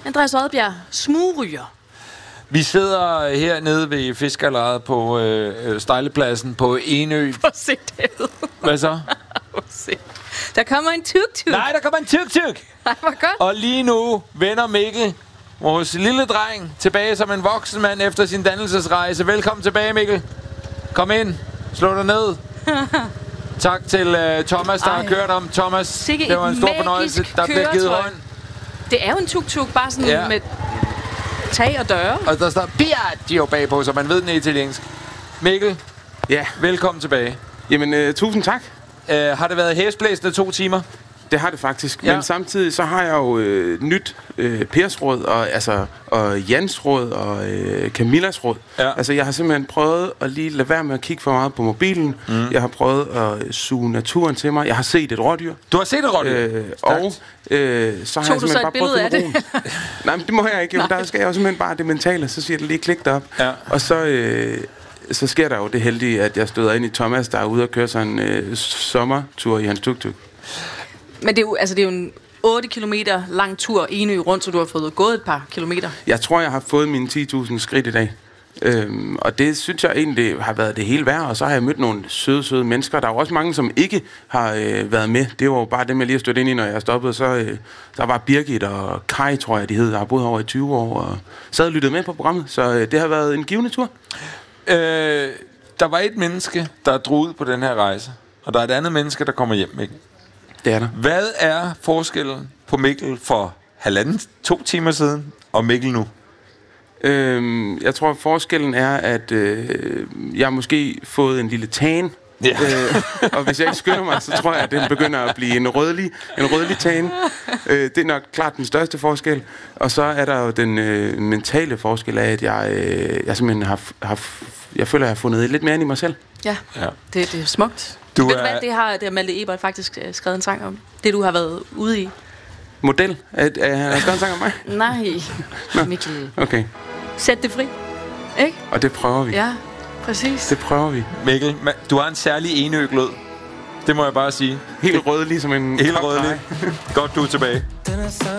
Andreas Odbjerg, smugryger. Vi sidder hernede ved fiskerlejet på Stejlepladsen på Enø. Prøv at se det ud. Hvad så? Der kommer en tuk-tuk. Nej, der kommer en tuk-tuk. Nej, hvor godt. Og lige nu vender Mikkel, vores lille dreng, tilbage som en voksen mand efter sin dannelsesrejse. Velkommen tilbage, Mikkel. Kom ind. Slå dig ned. Tak til Thomas, der har kørt om. Thomas, det var en stor fornøjelse. Der bliver givet hånd. Det er jo en tuk-tuk, bare sådan med tag og døre. Og der står Piaggio bagpå, så man ved den italiensk. Mikkel, velkommen tilbage. Jamen, tusind tak. Har det været hæsblæsende 2 timer? Det har det faktisk. Ja. Men samtidig så har jeg jo nyt Pers råd, og Jans råd, og Camillas råd. Ja. Altså, jeg har simpelthen prøvet at lige lade være med at kigge for meget på mobilen. Jeg har prøvet at suge naturen til mig. Jeg har set et rådyr. Du har set et rådyr? Så har jeg simpelthen bare prøvet at finde roen. Nej, men det må jeg ikke. Der skal jeg jo simpelthen bare det mentale, så siger det lige klik derop. Ja. Og så sker der jo det heldige, at jeg støder ind i Thomas, der er ude og køre sig en sommertur i hans tuk-tuk. Men det er jo en 8 kilometer lang tur Enø rundt, så du har fået gået et par kilometer. Jeg tror, jeg har fået mine 10.000 skridt i dag. Og det synes jeg egentlig har været det hele værd. Og så har jeg mødt nogle søde mennesker. Der er jo også mange, som ikke har været med. Det var jo bare dem, jeg lige har stødt ind i, når jeg stoppede. Så der var Birgit og Kai, tror jeg, de hed. Der har boet over i 20 år og sad og lyttet med på programmet. Så det har været en givende tur. Der var et menneske, der drog ud på den her rejse. Og der er et andet menneske, der kommer hjem, Mikkel. Det er der. Hvad er forskellen på Mikkel for 1,5-2 timer siden og Mikkel nu? Jeg tror, forskellen er, at jeg har måske fået en lille tan. Ja. Og hvis jeg ikke skynder mig, så tror jeg, at den begynder at blive en rødlig tan. Det er nok klart den største forskel. Og så er der jo den mentale forskel af, at jeg simpelthen jeg føler, at jeg har fundet lidt mere ind i mig selv. Ja. Det er smukt. Ved du hvad, det har Malte Ebert faktisk skrevet en sang om. Det, du har været ude i. Model? Han har skrevet en sang om mig? Nej, Mikkel. Okay. Sæt det fri. Ikke? Og det prøver vi. Ja, præcis. Det prøver vi. Mikkel, du har en særlig Enø-glød. Det må jeg bare sige. Helt rød, ligesom en... Helt rødlig. Godt, du er tilbage.